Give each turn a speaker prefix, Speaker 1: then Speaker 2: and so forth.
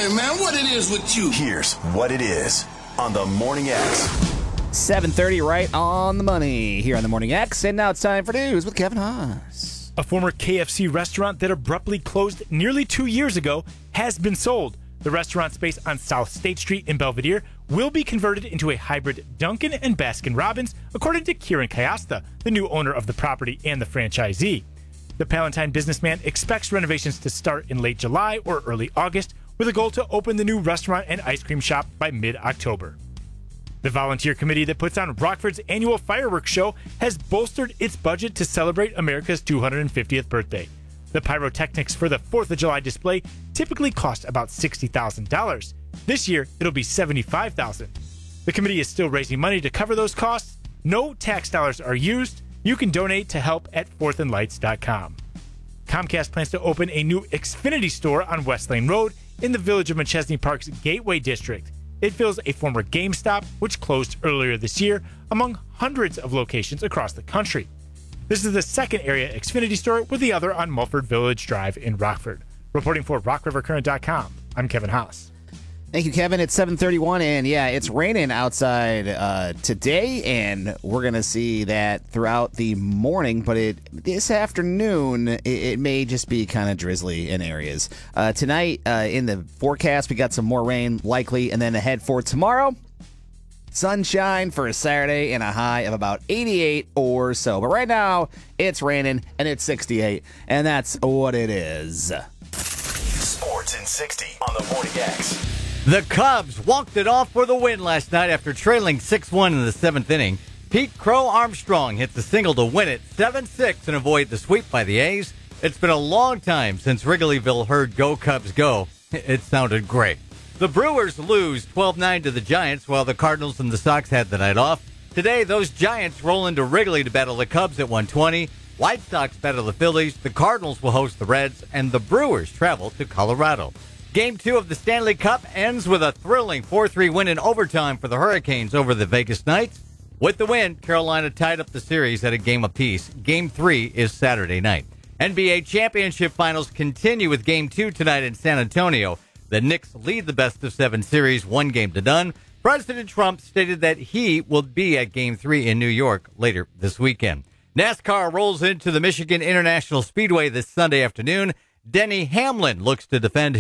Speaker 1: Hey, man, what it is with you?
Speaker 2: Here's what it is on the Morning X.
Speaker 3: 7:30 right on the money here on the Morning X. And now it's time for news with Kevin Haas.
Speaker 4: A former KFC restaurant that abruptly closed nearly 2 years ago has been sold. The restaurant space on South State Street in Belvedere will be converted into a hybrid Dunkin' and Baskin-Robbins, according to Kieran Kayasta, the new owner of the property and the franchisee. The Palatine businessman expects renovations to start in late July or early August, with a goal to open the new restaurant and ice cream shop by mid-October. The volunteer committee that puts on Rockford's annual fireworks show has bolstered its budget to celebrate America's 250th birthday. The pyrotechnics for the 4th of July display typically cost about $60,000. This year, it'll be $75,000. The committee is still raising money to cover those costs. No tax dollars are used. You can donate to help at fourthandlights.com. Comcast plans to open a new Xfinity store on West Lane Road in the Village of Machesney Park's Gateway District. It fills a former GameStop, which closed earlier this year, among hundreds of locations across the country. This is the second area Xfinity store, with the other on Mulford Village Drive in Rockford. Reporting for RockRiverCurrent.com, I'm Kevin Haas.
Speaker 3: Thank you, Kevin. It's 7:31, and yeah, it's raining outside today, and we're going to see that throughout the morning, but this afternoon, it may just be kind of drizzly in areas. Tonight, in the forecast, we got some more rain likely, and then ahead for tomorrow, sunshine for a Saturday and a high of about 88 or so. But right now, it's raining, and it's 68, and that's what it is.
Speaker 2: Sports in 60 on the Morning X.
Speaker 5: The Cubs walked it off for the win last night after trailing 6-1 in the 7th inning. Pete Crow Armstrong hit the single to win it 7-6 and avoid the sweep by the A's. It's been a long time since Wrigleyville heard "Go Cubs Go." It sounded great. The Brewers lose 12-9 to the Giants, while the Cardinals and the Sox had the night off. Today, those Giants roll into Wrigley to battle the Cubs at 1:20. White Sox battle the Phillies, the Cardinals will host the Reds, and the Brewers travel to Colorado. Game 2 of the Stanley Cup ends with a thrilling 4-3 win in overtime for the Hurricanes over the Vegas Knights. With the win, Carolina tied up the series at a game apiece. Game 3 is Saturday night. NBA championship finals continue with Game 2 tonight in San Antonio. The Knicks lead the best-of-7 series 1-0. President Trump stated that he will be at Game 3 in New York later this weekend. NASCAR rolls into the Michigan International Speedway this Sunday afternoon. Denny Hamlin looks to defend